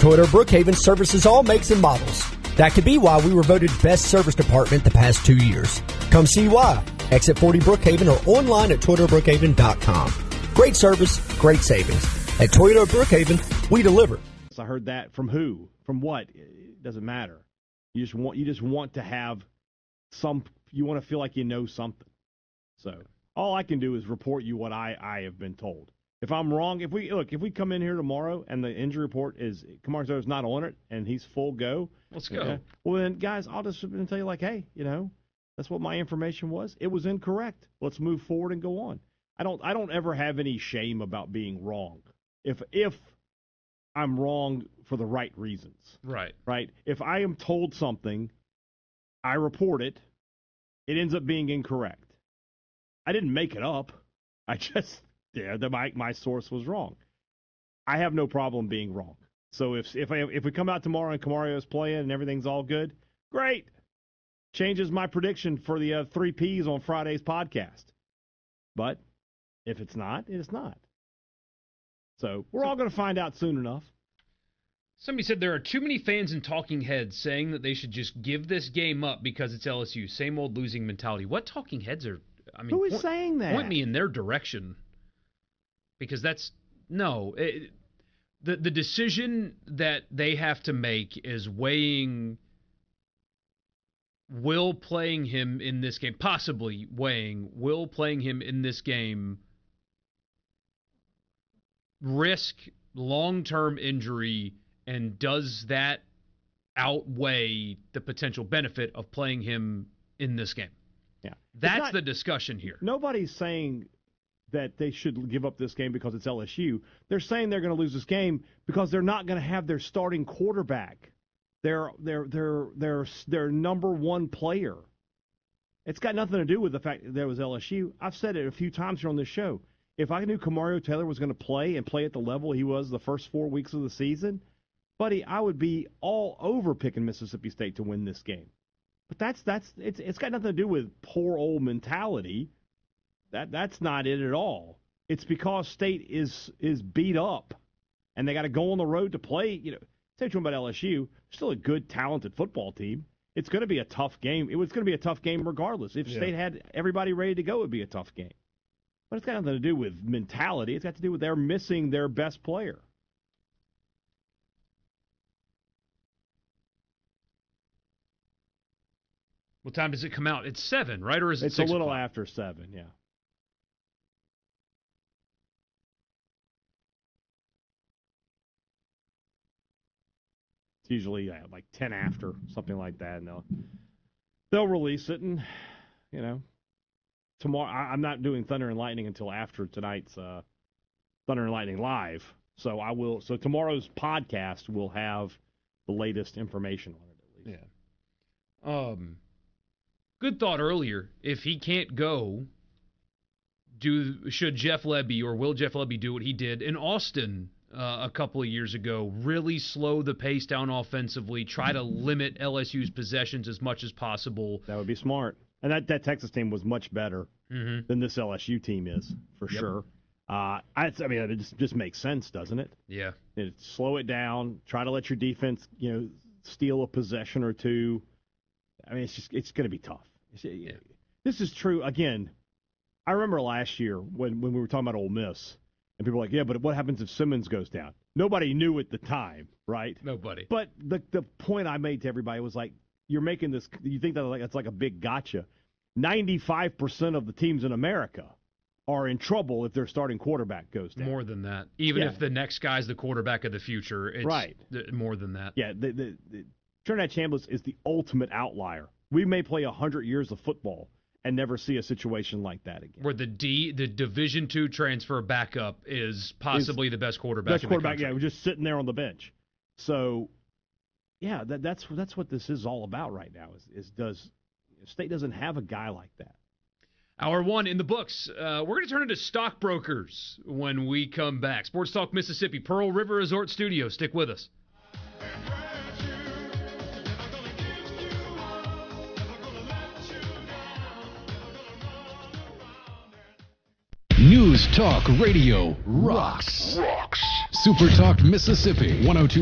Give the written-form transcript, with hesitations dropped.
Toyota Brookhaven services all makes and models. That could be why we were voted best service department the past 2 years. Come see why. Exit 40 Brookhaven or online at ToyotaBrookhaven.com. Great service, great savings. At Toyota Brookhaven, we deliver. I heard that from who? From what? It doesn't matter. You just want to have you want to feel like you know something. So all I can do is report you what I have been told. If I'm wrong, if we come in here tomorrow and the injury report is Kamari Soto's not on it and he's full go, let's go. Well then, guys, I'll just tell you like, hey, that's what my information was. It was incorrect. Let's move forward and go on. I don't ever have any shame about being wrong. If I'm wrong for the right reasons. Right. Right? If I am told something, I report it. It ends up being incorrect. I didn't make it up. I just my source was wrong. I have no problem being wrong. So if we come out tomorrow and Camario's playing and everything's all good, great. Changes my prediction for the 3 Ps on Friday's podcast. But if it's not, it's not. So we're all going to find out soon enough. Somebody said there are too many fans and talking heads saying that they should just give this game up because it's LSU. Same old losing mentality. What talking heads are? I mean, who is saying that? Point me in their direction. Because the decision that they have to make is weighing will playing him in this game, possibly weighing will playing him in this game risk long-term injury, and does that outweigh the potential benefit of playing him in this game? Yeah. That's the discussion here. Nobody's saying that they should give up this game because it's LSU. They're saying they're going to lose this game because they're not going to have their starting quarterback, their number one player. It's got nothing to do with the fact that there was LSU. I've said it a few times here on this show. If I knew Kamario Taylor was going to play at the level he was the first 4 weeks of the season, buddy, I would be all over picking Mississippi State to win this game. But it's got nothing to do with poor old mentality. That's not it at all. It's because State is beat up, and they got to go on the road to play. Say what you want about LSU, still a good, talented football team. It's going to be a tough game. It was going to be a tough game regardless. If State had everybody ready to go, it would be a tough game. But it's got nothing to do with mentality. It's got to do with they're missing their best player. What time does it come out? It's 7, right? Or is it It's 6 a little o'clock? after 7, yeah. It's usually like 10 after, something like that, and they'll release it, and tomorrow. I'm not doing Thunder and Lightning until after tonight's Thunder and Lightning Live, so I will. So tomorrow's podcast will have the latest information on it, at least. Yeah. Good thought earlier. If he can't go, should Jeff Lebby or will Jeff Lebby do what he did in Austin a couple of years ago? Really slow the pace down offensively, try to limit LSU's possessions as much as possible. That would be smart. And that Texas team was much better than this LSU team is, for sure. It just makes sense, doesn't it? Yeah. Slow it down. Try to let your defense, steal a possession or two. I mean, it's going to be tough. This is true. Again, I remember last year when we were talking about Ole Miss, and people were like, yeah, but what happens if Simmons goes down? Nobody knew at the time, right? Nobody. But the point I made to everybody was like, you're making this, you think that it's like a big gotcha. 95% of the teams in America are in trouble if their starting quarterback goes down. More than that. Even if the next guy's the quarterback of the future, it's more than that. Yeah, the Trinidad Chambliss is the ultimate outlier. We may play 100 years of football and never see a situation like that again. Where the Division II transfer backup is possibly the best quarterback in the country. We're just sitting there on the bench. So, yeah, that's what this is all about right now. Does State doesn't have a guy like that. Hour 1 in the books. We're going to turn into stockbrokers when we come back. Sports Talk Mississippi, Pearl River Resort Studio. Stick with us. News Talk Radio rocks. Super Talk Mississippi 102.